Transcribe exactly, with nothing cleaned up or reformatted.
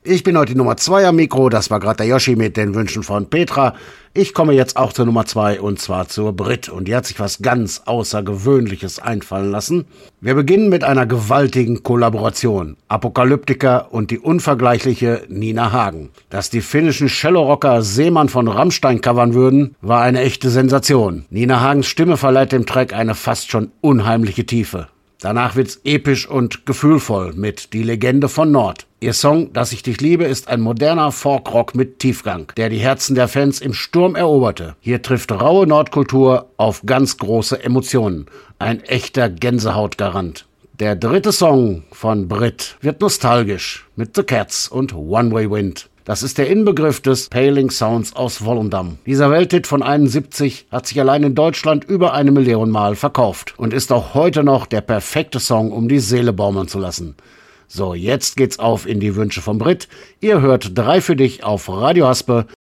Ich bin heute die Nummer zwei am Mikro, das war gerade der Yoshi mit den Wünschen von Petra. Ich komme jetzt auch zur Nummer zwei und zwar zur Brit und die hat sich was ganz Außergewöhnliches einfallen lassen. Wir beginnen mit einer gewaltigen Kollaboration. Apokalyptika und die unvergleichliche Nina Hagen. Dass die finnischen Cello-Rocker Seemann von Rammstein covern würden, war eine echte Sensation. Nina Hagens Stimme verleiht dem Track eine fast schon unheimliche Tiefe. Danach wird's episch und gefühlvoll mit Die Legende von Nord. Ihr Song Dass ich dich liebe ist ein moderner Folkrock mit Tiefgang, der die Herzen der Fans im Sturm eroberte. Hier trifft raue Nordkultur auf ganz große Emotionen. Ein echter Gänsehautgarant. Der dritte Song von Brit wird nostalgisch mit The Cats und One Way Wind. Das ist der Inbegriff des Paling Sounds aus Volendam. Dieser Welthit von einundsiebzig hat sich allein in Deutschland über eine Million Mal verkauft und ist auch heute noch der perfekte Song, um die Seele baumeln zu lassen. So, jetzt geht's auf in die Wünsche von Brit. Ihr hört drei für dich auf Radio Haspe